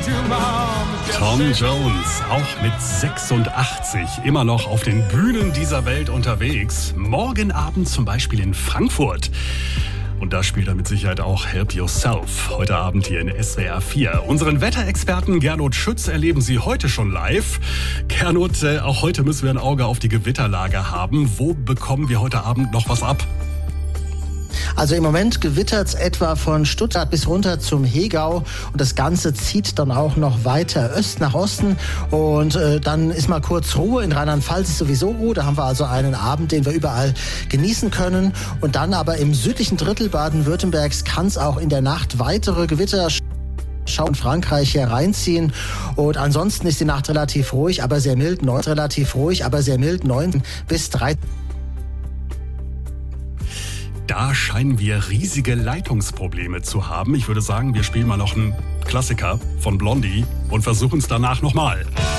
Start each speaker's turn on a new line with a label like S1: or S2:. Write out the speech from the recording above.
S1: Tom Jones, auch mit 86, immer noch auf den Bühnen dieser Welt unterwegs. Morgen Abend zum Beispiel in Frankfurt. Und da spielt er mit Sicherheit auch Help Yourself. Heute Abend hier in SWR 4. Unseren Wetterexperten Gernot Schütz erleben Sie heute schon live. Gernot, auch heute müssen wir ein Auge auf die Gewitterlage haben. Wo bekommen wir heute Abend noch was ab?
S2: Also im Moment gewittert es etwa von Stuttgart bis runter zum Hegau und das Ganze zieht dann auch noch weiter nach Osten und dann ist mal kurz Ruhe. In Rheinland-Pfalz ist sowieso Ruhe, da haben wir also einen Abend, den wir überall genießen können und dann aber im südlichen Drittel Baden-Württembergs kann es auch in der Nacht weitere Gewitter in Frankreich hereinziehen und ansonsten ist die Nacht relativ ruhig, aber sehr mild, 9 bis 13.
S1: Da scheinen wir riesige Leitungsprobleme zu haben. Ich würde sagen, wir spielen mal noch einen Klassiker von Blondie und versuchen es danach nochmal.